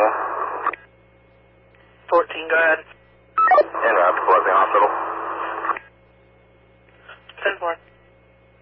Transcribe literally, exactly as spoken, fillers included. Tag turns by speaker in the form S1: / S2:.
S1: fourteen, go ahead.
S2: En route to Pleasant Hospital.